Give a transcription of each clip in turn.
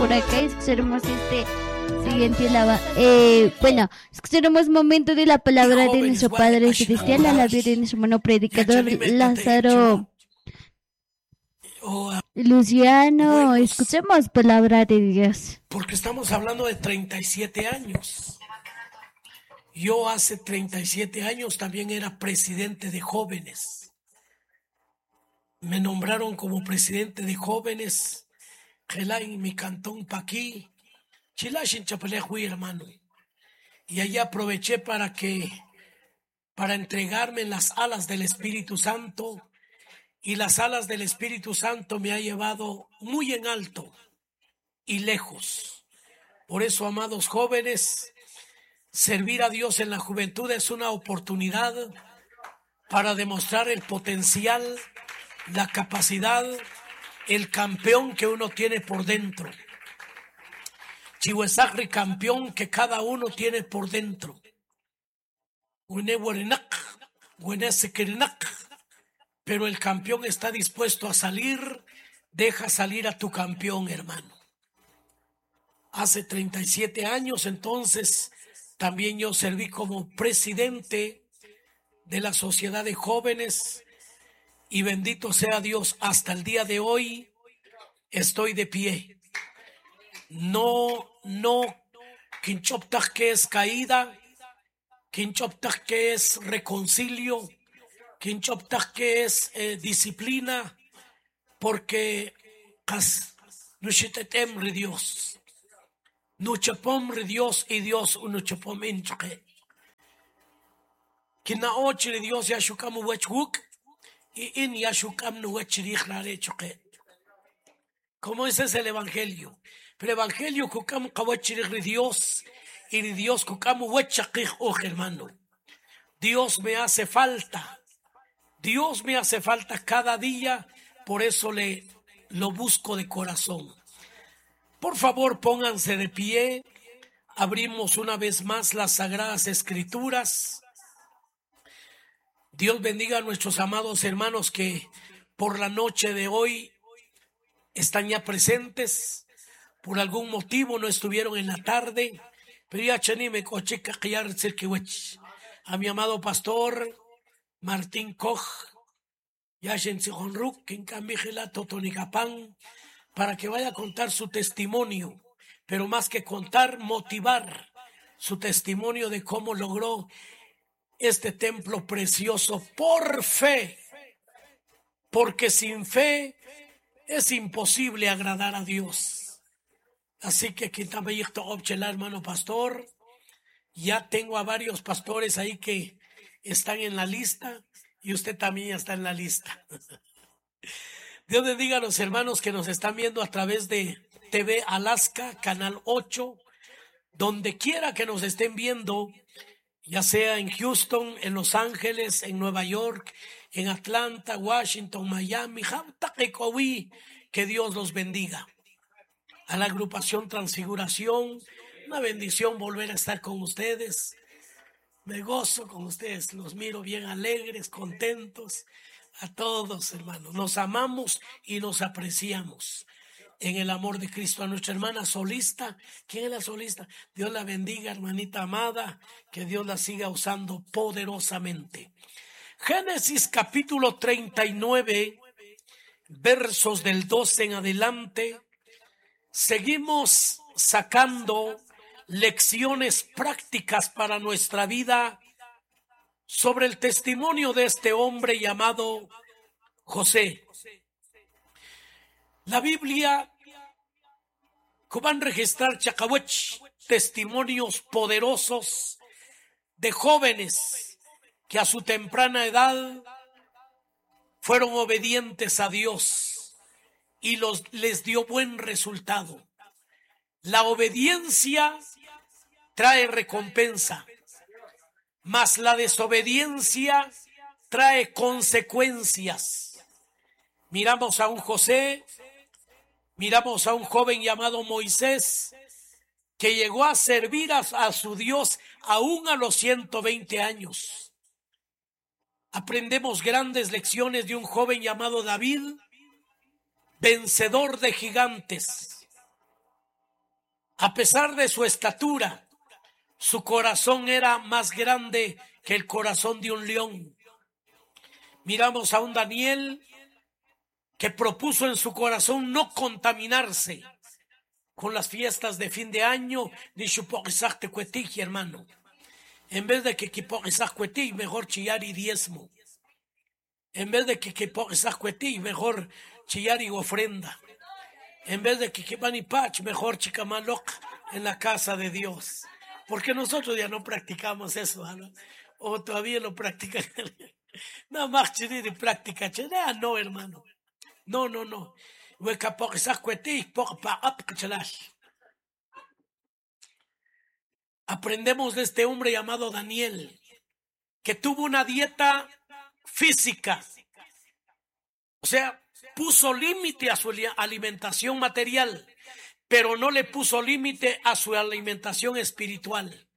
por acá. Escucharemos siguiente bueno, escucharemos momento de la palabra de nuestro Padre Celestial a la vida de nuestro hermano predicador Lázaro Luciano. Escuchemos palabra de Dios. Porque estamos hablando de 37 años. Yo hace 37 años también era presidente de jóvenes. Me nombraron como presidente de jóvenes en mi cantón Paquí, Chilashin Chapelejuy, hermano. Y allí aproveché para entregarme en las alas del Espíritu Santo. Y las alas del Espíritu Santo me ha llevado muy en alto y lejos. Por eso, amados jóvenes, servir a Dios en la juventud es una oportunidad para demostrar el potencial, la capacidad, el campeón que uno tiene por dentro. Chihuesagri, campeón que cada uno tiene por dentro. Pero el campeón está dispuesto a salir. Deja salir a tu campeón, hermano. Hace 37 años, entonces, también yo serví como presidente de la Sociedad de Jóvenes. Y bendito sea Dios, hasta el día de hoy estoy de pie. No, quinchoptaj que es caída, quinchoptaj que es reconcilio, quinchoptaj que es disciplina, porque nuchitetemre Dios, nuchapomre Dios y Dios unuchapominchke. Kina ochre Dios yashukamu wechhuk y in yashukam nu wechrichlare choque. Como ese es el evangelio. Pero el evangelio kukam kawachirigri Dios y Dios kukam wechakij, hermano. Dios me hace falta. Dios me hace falta cada día, por eso lo busco de corazón. Por favor, pónganse de pie. Abrimos una vez más las Sagradas Escrituras. Dios bendiga a nuestros amados hermanos que por la noche de hoy están ya presentes. Por algún motivo no estuvieron en la tarde. Pero ya a mi amado pastor Martín Koch, para que vaya a contar su testimonio, pero más que contar, motivar su testimonio de cómo logró este templo precioso por fe, porque sin fe es imposible agradar a Dios. Así que hermano pastor, ya tengo a varios pastores ahí que están en la lista y usted también está en la lista. Dios bendiga a los hermanos que nos están viendo a través de TV Alaska, Canal 8, donde quiera que nos estén viendo, ya sea en Houston, en Los Ángeles, en Nueva York, en Atlanta, Washington, Miami, que Dios los bendiga. A la agrupación Transfiguración, una bendición volver a estar con ustedes. Me gozo con ustedes, los miro bien alegres, contentos. A todos, hermanos, nos amamos y nos apreciamos en el amor de Cristo. A nuestra hermana solista, ¿quién es la solista? Dios la bendiga, hermanita amada, que Dios la siga usando poderosamente. Génesis capítulo 39, versos del 12 en adelante. Seguimos sacando lecciones prácticas para nuestra vida sobre el testimonio de este hombre llamado José. La Biblia, como van a registrar testimonios poderosos de jóvenes que a su temprana edad fueron obedientes a Dios y les dio buen resultado. La obediencia trae recompensa, mas la desobediencia trae consecuencias. Miramos a un José, miramos a un joven llamado Moisés, que llegó a servir a su Dios aún a los 120 años. Aprendemos grandes lecciones de un joven llamado David, vencedor de gigantes. A pesar de su estatura, su corazón era más grande que el corazón de un león. Miramos a un Daniel que propuso en su corazón no contaminarse con las fiestas de fin de año, ni chupoquizar tecuetij, hermano. En vez de que quipoquizar cuetij, mejor chillar y diezmo. En vez de que quipoquizar cuetij, mejor chillar y ofrenda. En vez de que quepan y pach, mejor chicamaloc en la casa de Dios. Porque nosotros ya no practicamos eso, ¿no? O todavía lo practican. Nada más chirir y práctica. No, hermano. No. Aprendemos de este hombre llamado Daniel, que tuvo una dieta física. O sea, puso límite a su alimentación material, pero no le puso límite a su alimentación espiritual.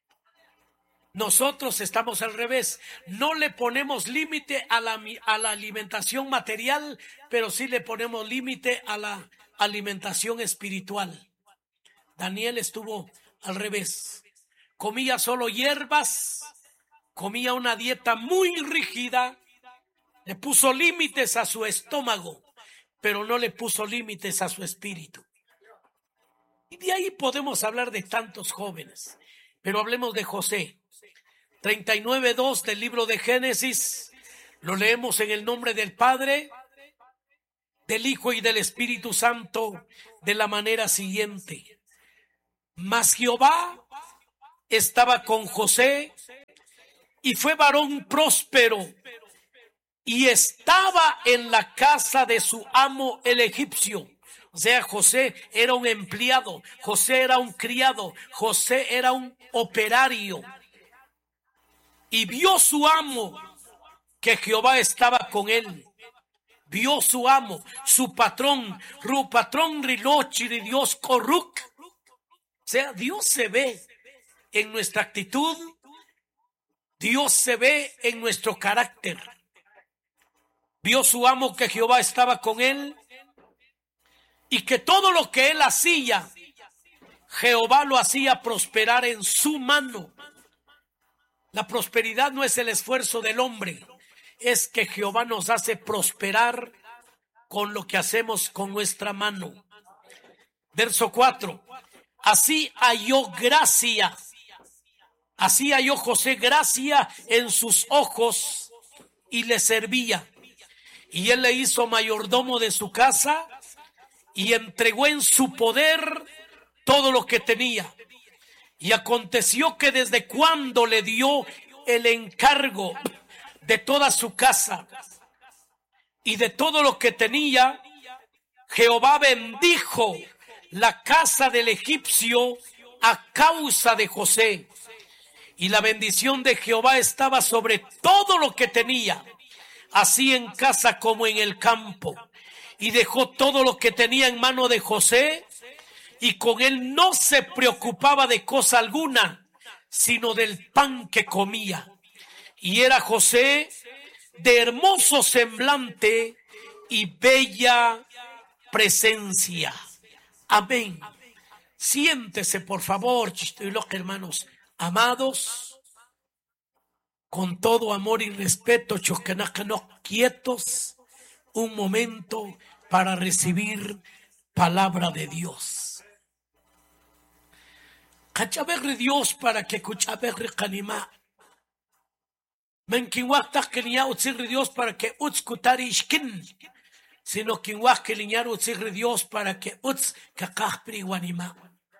Nosotros estamos al revés, no le ponemos límite a la alimentación material, pero sí le ponemos límite a la alimentación espiritual. Daniel estuvo al revés, comía solo hierbas, comía una dieta muy rígida, le puso límites a su estómago, pero no le puso límites a su espíritu. Y de ahí podemos hablar de tantos jóvenes, pero hablemos de José. 39:2 del libro de Génesis, lo leemos en el nombre del Padre, del Hijo y del Espíritu Santo de la manera siguiente. Mas Jehová estaba con José y fue varón próspero y estaba en la casa de su amo el egipcio. O sea, José era un empleado, José era un criado, José era un operario. Y vio su amo que Jehová estaba con él. Vio su amo, su patrón, ru patrón rilochiri Dios corruc. O sea, Dios se ve en nuestra actitud, Dios se ve en nuestro carácter. Vio su amo que Jehová estaba con él y que todo lo que él hacía, Jehová lo hacía prosperar en su mano. La prosperidad no es el esfuerzo del hombre, es que Jehová nos hace prosperar con lo que hacemos con nuestra mano. Verso 4. Así halló José gracia en sus ojos y le servía. Y él le hizo mayordomo de su casa y entregó en su poder todo lo que tenía. Y aconteció que desde cuando le dio el encargo de toda su casa y de todo lo que tenía, Jehová bendijo la casa del egipcio a causa de José. Y la bendición de Jehová estaba sobre todo lo que tenía, así en casa como en el campo. Y dejó todo lo que tenía en mano de José, y con él no se preocupaba de cosa alguna, sino del pan que comía. Y era José de hermoso semblante y bella presencia. Amén. Siéntese, por favor, hermanos amados, con todo amor y respeto, quietos, un momento para recibir palabra de Dios. Cachaberre Dios para que cuchaberre canima. Menquinwakta que liña utzirre Dios para que utz kutari ishkin. Sino quinwak que liñar utzirre Dios para que utz kakahpri guanima.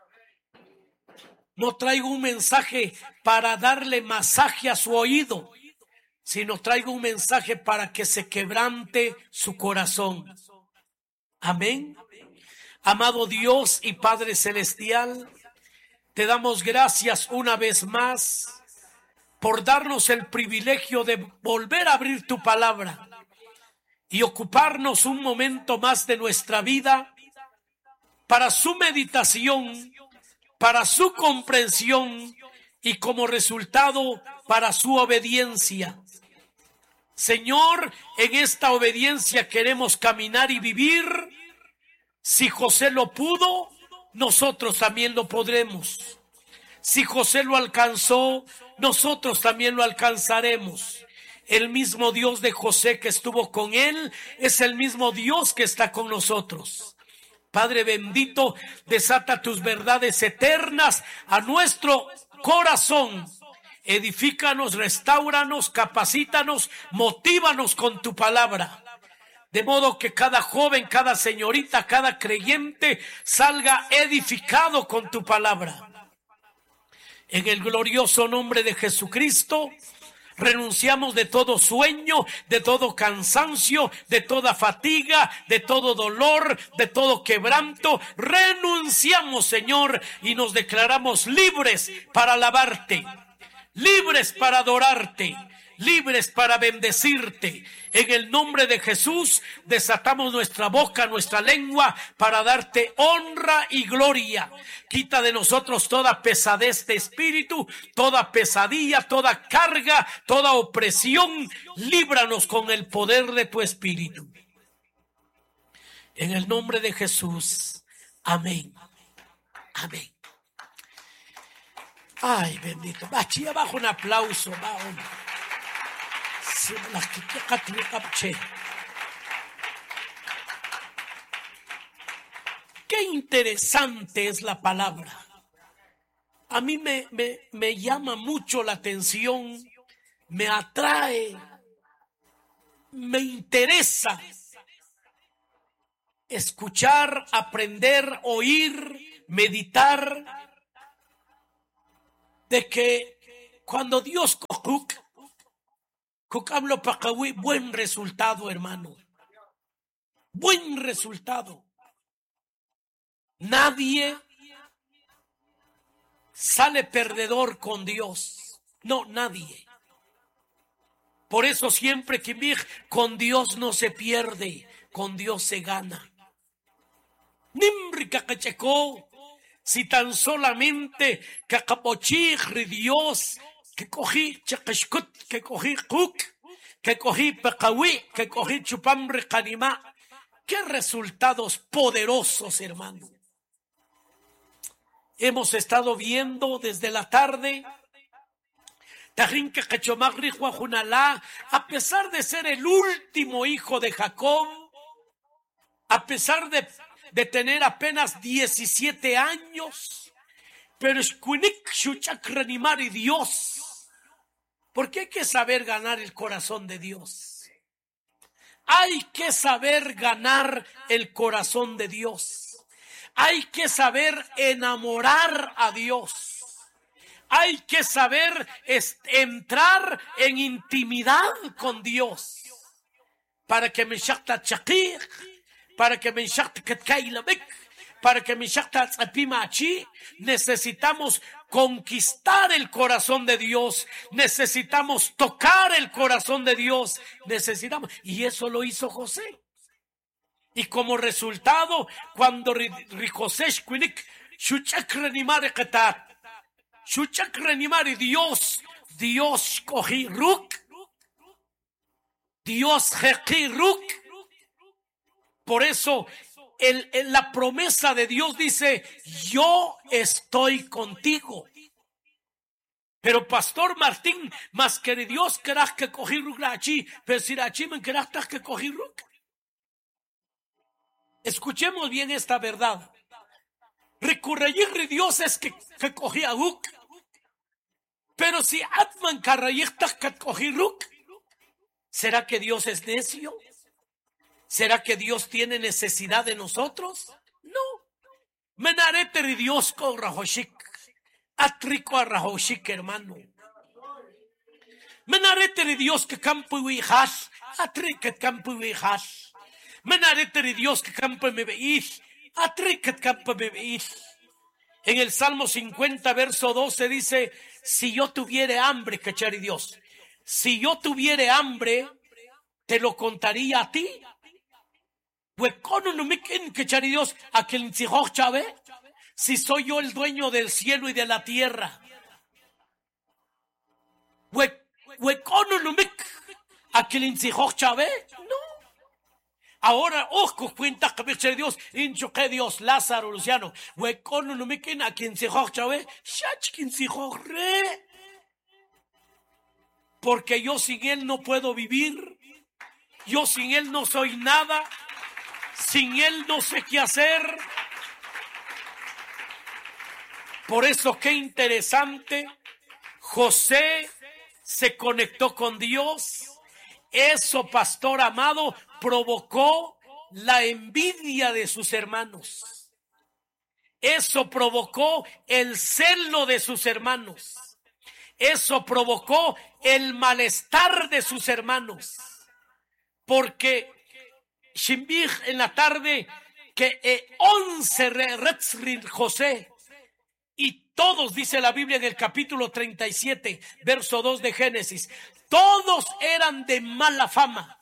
No traigo un mensaje para darle masaje a su oído, sino traigo un mensaje para que se quebrante su corazón. Amén. Amado Dios y Padre Celestial, te damos gracias una vez más por darnos el privilegio de volver a abrir tu palabra y ocuparnos un momento más de nuestra vida para su meditación, para su comprensión y como resultado para su obediencia. Señor, en esta obediencia queremos caminar y vivir. Si José lo pudo, nosotros también lo podremos. Si José lo alcanzó, nosotros también lo alcanzaremos. El mismo Dios de José que estuvo con él es el mismo Dios que está con nosotros. Padre bendito, desata tus verdades eternas a nuestro corazón. Edifícanos, restáuranos, capacítanos, motívanos con tu palabra. De modo que cada joven, cada señorita, cada creyente salga edificado con tu palabra. En el glorioso nombre de Jesucristo, renunciamos de todo sueño, de todo cansancio, de toda fatiga, de todo dolor, de todo quebranto. Renunciamos, Señor, y nos declaramos libres para alabarte, libres para adorarte, libres para bendecirte. En el nombre de Jesús desatamos nuestra boca, nuestra lengua para darte honra y gloria. Quita de nosotros toda pesadez de espíritu, toda pesadilla, toda carga, toda opresión. Líbranos con el poder de tu espíritu. En el nombre de Jesús. Amén. Amén. Ay, bendito. Va, aquí abajo un aplauso. Va, hombre. Qué interesante es la palabra. A mí me llama mucho la atención, me atrae, me interesa escuchar, aprender, oír, meditar, de que cuando Dios hablo pacahui, buen resultado, hermano. Buen resultado. Nadie sale perdedor con Dios. No, nadie. Por eso siempre que con Dios no se pierde, con Dios se gana. Nimri cacacheco, si tan solamente cacapochig Dios, que cogí chakashkut, que cogí kuk, que cogí pecahui, que cogí chupambre canimá. Qué resultados poderosos, hermano. Hemos estado viendo desde la tarde, a pesar de ser el último hijo de Jacob, a pesar de tener apenas 17 años, pero es y Dios. Porque hay que saber ganar el corazón de Dios. Hay que saber ganar el corazón de Dios. Hay que saber enamorar a Dios. Hay que saber entrar en intimidad con Dios. Para que me shakta chakir, para que me shakta katkailamik, para que me shakta tzapimachi, necesitamos conquistar el corazón de Dios, necesitamos tocar el corazón de Dios, y eso lo hizo José. Y como resultado, cuando José Dios cogí Ruk, Dios jequi Ruk. Por eso la promesa de Dios dice, yo estoy contigo. Pero Pastor Martín, más que Dios querás que cogí Ruk allí, pero si allí me querás que cogí Ruk. Escuchemos bien esta verdad. Recurrir Dios es que cogía Ruk. Pero si Atman carrayectas que cogí Ruk, ¿será que Dios es necio? ¿Será que Dios tiene necesidad de nosotros? No. Menarete Dios con Rahoshik. Atrico a Rahoshik, hermano. Menarete Dios que campo y has. Atriket campo y has. Menarete Dios que campo me veis. Atriket campo me veis. En el Salmo 50, verso 12 dice, si yo tuviere hambre, cachari Dios, si yo tuviere hambre, te lo contaría a ti. Dios, si soy yo el dueño del cielo y de la tierra. No. Ahora, ojo, cuenta que Dios, hincho que Dios, Lázaro, Luciano, huecono no me quena, quien se joja, chave, shach, quien se re. Porque yo sin él no puedo vivir, yo sin él no soy nada, sin él no sé qué hacer. Por eso, qué interesante, José se conectó con Dios. Eso, pastor amado, provocó la envidia de sus hermanos. Eso provocó el celo de sus hermanos. Eso provocó el malestar de sus hermanos. Porque Shimbij en la tarde que 11 Retzrin José y todos, dice la Biblia en el capítulo 37, verso 2 de Génesis, todos eran de mala fama.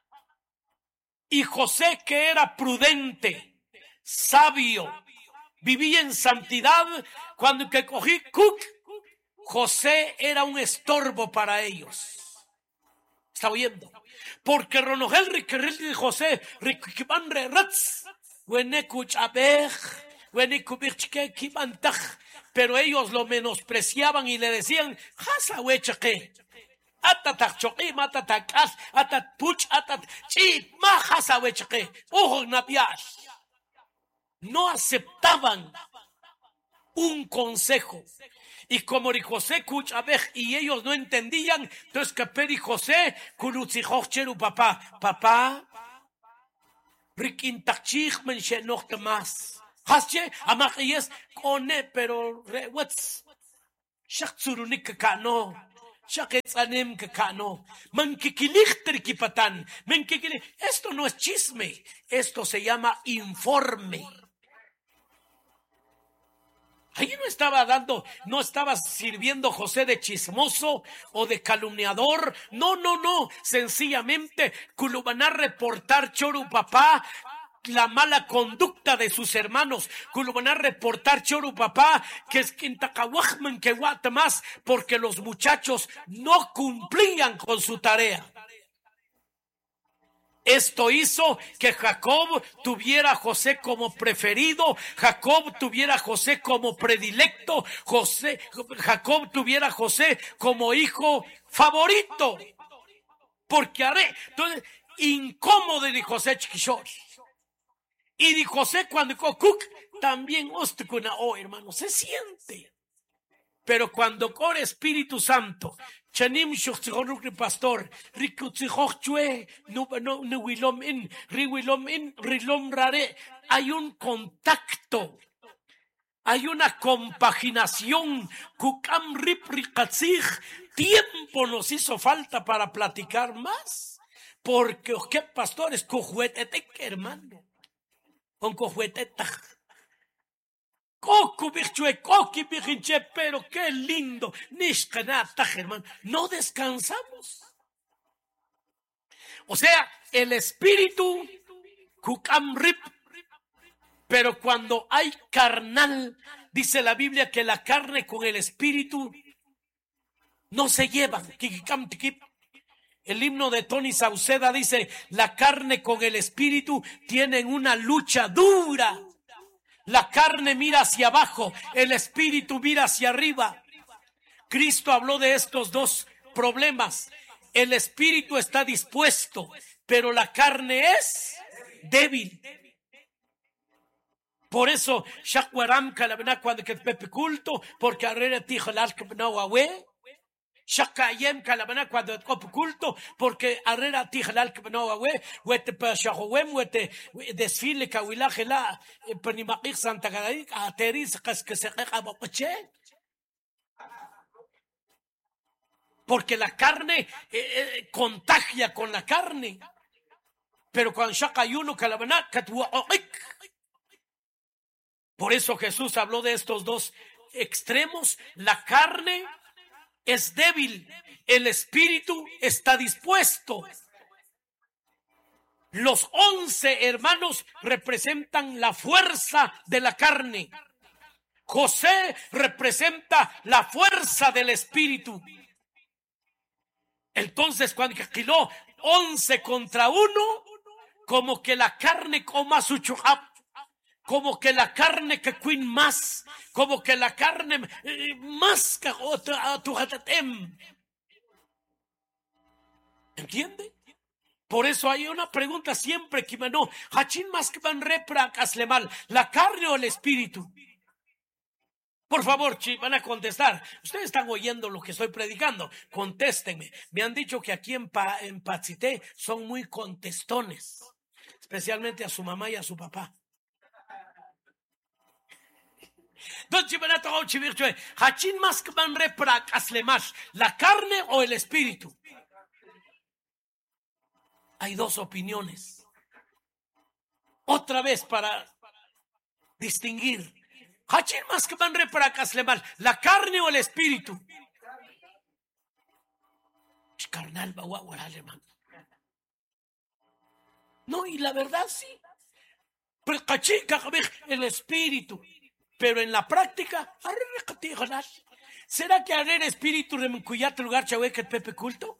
Y José, que era prudente, sabio, vivía en santidad, cuando que cogí Cook, José era un estorbo para ellos. ¿Está oyendo? Porque Ronogel Riquerri José Riquibanre Ratz, Wenekuch Abej, Wenekubirchke Kibantaj, pero ellos lo menospreciaban y le decían, Hasawechaque. Atatak choqui, matatak as, atat puch, atat chit, mahasawechaque, ojo napias. No aceptaban un consejo. Y como José Kuchabej y ellos no entendían, entonces que pedí José, Kulutsijocheru papá, Rikintakchich menshenoch más. Hasche, amachiyes, kone, pero rewets, Shaktsurunik kano. Esto no es chisme, esto se llama informe. Ahí no estaba sirviendo José de chismoso o de calumniador. No. Sencillamente, van a reportar Choru papá la mala conducta de sus hermanos. Van a reportar Choru papá que es quintacahuajman que guata más porque los muchachos no cumplían con su tarea. Esto hizo que Jacob tuviera a José como preferido, Jacob tuviera a José como predilecto, Jacob tuviera a José como hijo favorito. Porque entonces, incómodo de José Chiquishor. Y de José cuando Cook también hermano, se siente. Pero cuando corre Espíritu Santo, Chanim Shochoruk pastor, Rikutsijochue, no wilom in, rilom rare, hay un contacto, hay una compaginación, Kukam rip rikatzig, tiempo nos hizo falta para platicar más, porque qué pastores, cojuetetek, hermano, con cojuetetaj. Pero qué lindo. Hermano. No descansamos. O sea, el espíritu, kukamrip, pero cuando hay carnal, dice la Biblia que la carne con el espíritu no se llevan. El himno de Tony Sauceda dice, la carne con el espíritu tienen una lucha dura. La carne mira hacia abajo, el espíritu mira hacia arriba. Cristo habló de estos dos problemas. El espíritu está dispuesto, pero la carne es débil. Por eso, Shakwaram Kalabana cuando que pepe culto, porque arrera tijalal que no awe. Shakayem Kalabana cuando culto, porque arrera tijalal que no awe. Wete Pashahowem, wete desfile Kawilajela, Penimakik Santa Gadaik, Ateris, que se recaboche. Porque la carne contagia con la carne. Pero cuando Shakayuno Kalabana, por eso Jesús habló de estos dos extremos. La carne es débil, el espíritu está dispuesto. Los 11 hermanos representan la fuerza de la carne. José representa la fuerza del espíritu. Entonces, cuando quiló 11 contra 1, como que la carne coma su chuhap, como que la carne que queen más, como que la carne más que tu hatatem. ¿Entiende? Por eso hay una pregunta siempre que no, hachin más que van repra mal, la carne o el espíritu. Por favor, van a contestar. Ustedes están oyendo lo que estoy predicando. Contéstenme. Me han dicho que aquí en Patzité son muy contestones, especialmente a su mamá y a su papá. Entonces, hachin más que van repra la carne o el espíritu. Hay dos opiniones. Otra vez para distinguir. ¿Hachin más que van repra la carne o el espíritu? Carnal, hermano. No, y la verdad sí. Pero el espíritu. Pero en la práctica, ¿será que haré espíritu de cuyate lugar chahueque pepe culto?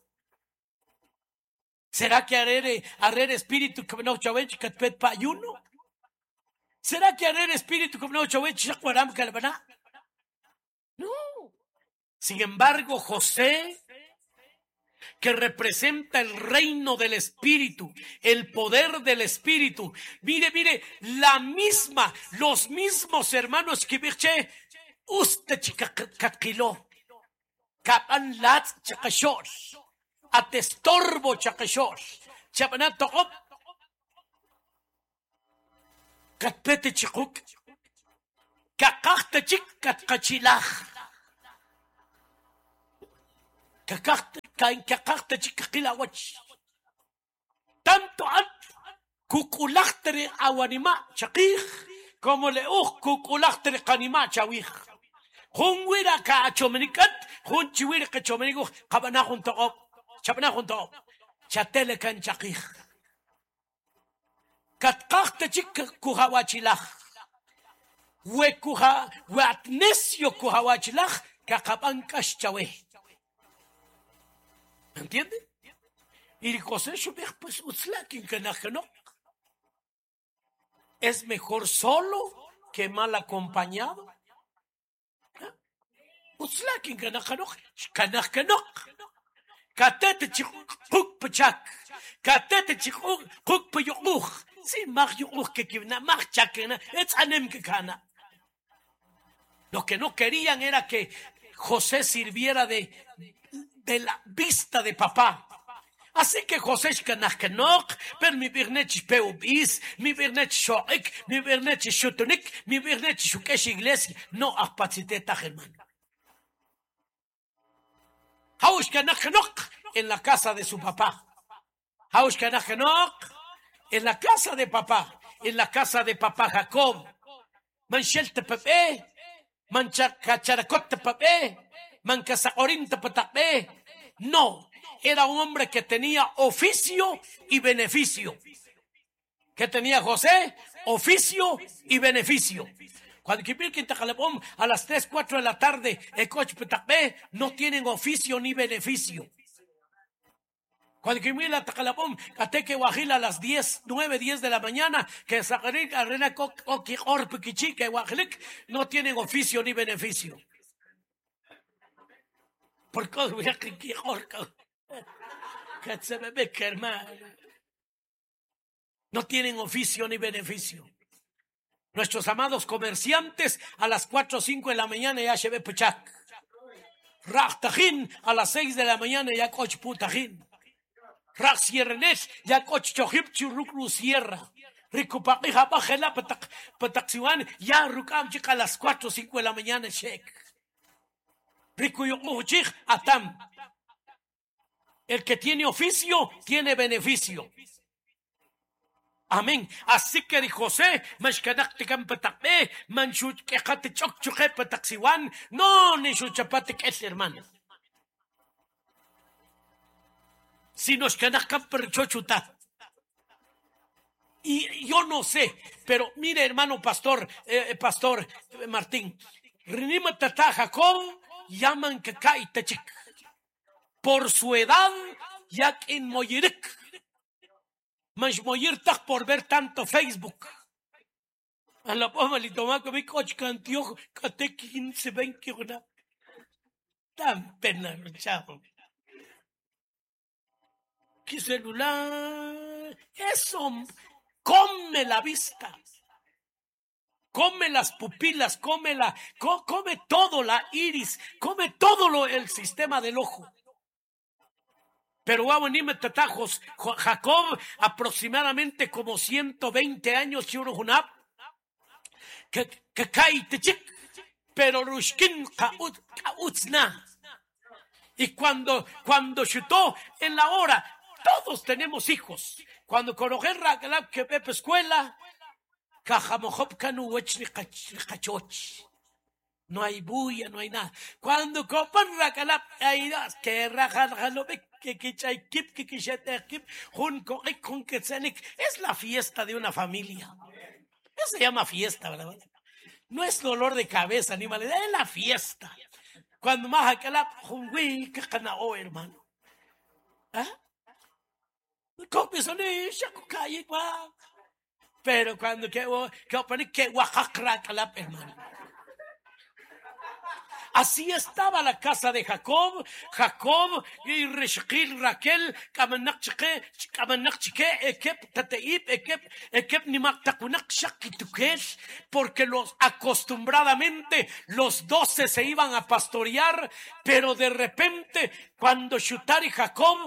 ¿Será que haré espíritu que no chahueque que pepe payuno? ¿Será que haré espíritu que no chahueque chacuaram calvaná? No. Sin embargo, José, que representa el reino del espíritu, el poder del espíritu. Mire, los mismos hermanos que virche, usted chicakilo, kapan lat chakashos, atestorbo chakashos, chapanato op, katpete chikuk, kakakta chik katkachilach. Tanto cuculactere aguanima chakij como le cuculactere canima chawij. Junwira ka chomenicat, junchiwira ka chomenigo, cabana junto, chabana junto, chatele can chakij. Katkakte chik kuhawachilach. Wekuha, watnesio kuhawachilach, kakabankas chawe. ¿Entiende? Y José Shubech, pues, es mejor solo que mal acompañado. Utzlakin kanachanok, kanachanok. Katete chikuk pachak, katete chikuk payuk. Si mag yuk que kivna, mag chakena, es anem que cana. Lo que no querían era que José sirviera de la vista de papá. Así que José Shkanach, pero mi birnech peubis, mi birnech shoek, mi birnech shutunik, mi birnech shukesh iglesia, no apaciteta hermano. Haush Kanach en la casa de su papá. Haush Kanach en la casa de papá, en la casa de papá Jacob. Manchelte pepe, manchacacharacote pepe. No, era un hombre que tenía oficio y beneficio. ¿Qué tenía José? Oficio y beneficio. Cuando a las 3, 4 de la tarde no tienen oficio ni beneficio. Cuando a las 9, 10 de la mañana, no tienen oficio ni beneficio. Porque no tienen oficio ni beneficio. Nuestros amados comerciantes a las 4 o 5 de la mañana ya se ve puchak. Rachtajin a las 6 de la mañana ya coch putajin. Rach sierrenes ya coch chohip churukru sierra. Ricupaqija bajela pataxiwan ya rukam chica a las 4 o 5 de la mañana shek. Atam. El que tiene oficio tiene beneficio. Amén. Así que dijo José, no, ni su chapate que es hermano. Si nos canacam perchochuta. Y yo no sé, pero mire, hermano pastor Martín, Rinima Tata Jacob llaman que cae techik. Por su edad, ya en Moyerek. Mashmoyirtach por ver tanto Facebook. A la poma li toma que mi coche cantio, cate 15, 20 una. Tan pena, chavo. ¿Qué celular? Eso come la vista. Come las pupilas, come todo la iris, come todo el sistema del ojo. Pero Wawanime Tatajos, Jacob, aproximadamente como 120 años, que cae techik, pero Rushkin Kautzna. Y cuando chutó en la hora, todos tenemos hijos. Cuando conocer Ragalab que Pepe escuela, no hay bulla, no hay nada. Cuando copan Ragalab, hay das que Rajalobek. Es la fiesta de una familia. Eso se llama fiesta, ¿verdad? No es dolor de cabeza, ni mal, es la fiesta. Cuando más acá hermano. ¿Ah? Pero cuando que hermano. Así estaba la casa de Jacob y Raquel, porque acostumbradamente los 12 se iban a pastorear, pero de repente cuando Shutar y Jacob,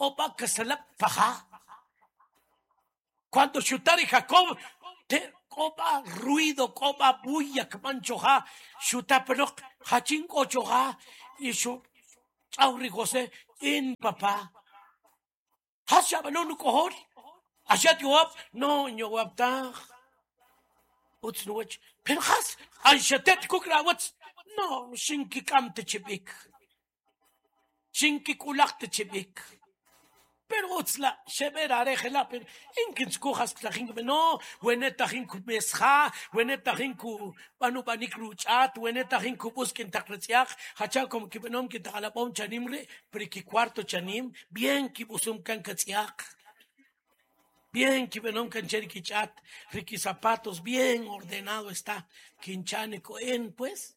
coba ruido, coba bulla, que manchoja, shuta pero hachin ochoja, y su auri José, en papá. Hashabano no cohor, ashat yuap, no, yuapta, uts nuch, pero has, anshatet kukrawats, no, shinki kamte chibik, shinki kulakte chibik. Pero otzla, shevera arejela, pero inkins kujas tlajink no, wenetahinku mesja, wenetahinku panupanik ruchat, wenetahinku buskin takretsiach, hacha como que benom que tagalapon chanimre, priki cuarto chanim, bien que busum kankatsiach, bien que benom kancherikichat, riki zapatos, bien ordenado está, quinchaneco en pues.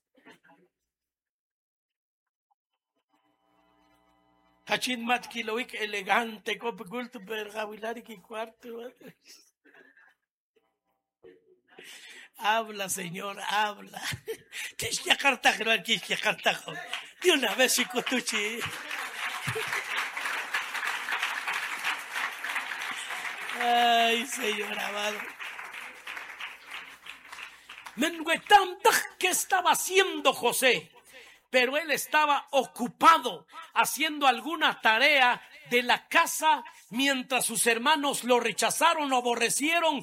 Hachin mat kiloik elegante, cope culto per gavilari que cuarto. Habla, señor, habla. Kishya Cartajo, Kishya Cartajo. De una vez, chicotuchi. Ay, señor amado. Menguetamtaj, ¿qué estaba haciendo José? Pero él estaba ocupado haciendo alguna tarea de la casa mientras sus hermanos lo rechazaron o aborrecieron.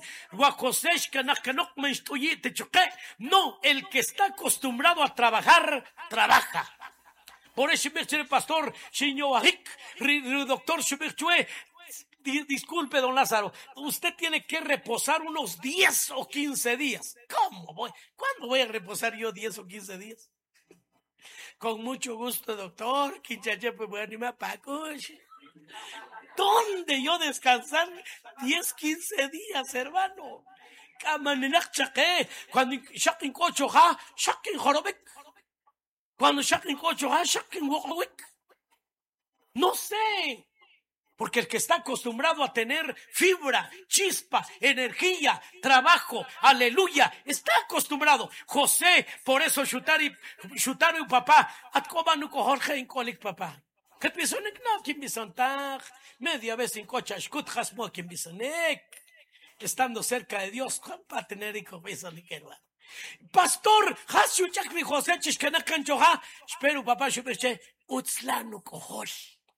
No, el que está acostumbrado a trabajar, trabaja. Por eso el pastor doctor disculpe, don Lázaro, usted tiene que reposar unos 10 o 15 días. ¿Cómo voy? ¿Cuándo voy a reposar yo 10 o 15 días? Con mucho gusto, doctor. ¿Dónde yo descansar 10, 15 días, hermano? Cuando no sé. Porque el que está acostumbrado a tener fibra, chispa, energía, trabajo, aleluya, está acostumbrado. José, por eso Shutari y papá, atcobanu Jorge en colik papá. ¿Qué piensan? No, ¿quién bisontaj? Media vez en cocha, shkut hasmo, ¿quién bisonek? Estando cerca de Dios, para tener hijo, bisoniquerwa. Pastor, hashuchak mi José, chishkanakan choja, espero papá, shuberche, utzlanu kohol.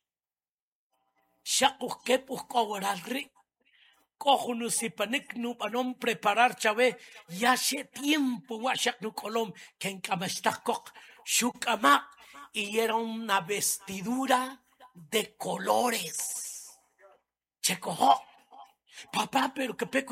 Shakuk kepuk kawaralri, kohunu sipanik nu panom preparar chave, ya hace tiempo washak nu kolom, que en kamastakok, shukama, y era una vestidura de colores. Checojo, papá, pero que peco.